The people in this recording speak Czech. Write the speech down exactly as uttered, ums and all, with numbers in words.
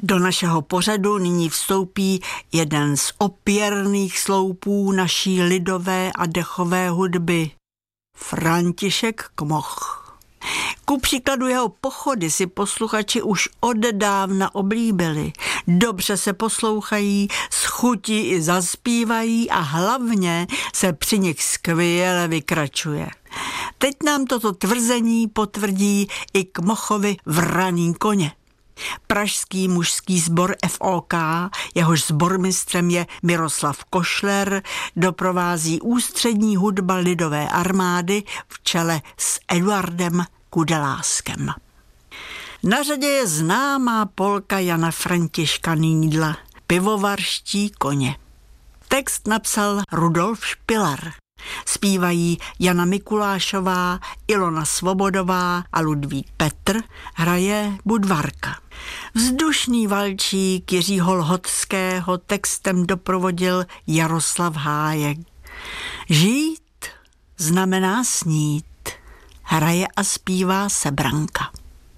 Do našeho pořadu nyní vstoupí jeden z opěrných sloupů naší lidové a dechové hudby, František Kmoch. Ku příkladu jeho pochody si posluchači už oddávna oblíbili. Dobře se poslouchají, s chutí i zaspívají a hlavně se při nich skvěle vykračuje. Teď nám toto tvrzení potvrdí i Kmochovi Vraný koně. Pražský mužský sbor F O K, jehož sbormistrem je Miroslav Košler, doprovází ústřední hudba lidové armády v čele s Eduardem Kudeláskem. Na řadě je známá polka Jana Františka Nýdla Pivovarští koně. Text napsal Rudolf Špilar. Zpívají Jana Mikulášová, Ilona Svobodová a Ludvík Petr, hraje Budvarka. Vzdušný valčík Jiřího Lhotského textem doprovodil Jaroslav Hájek. Žít znamená snít, hraje a zpívá Sebranka.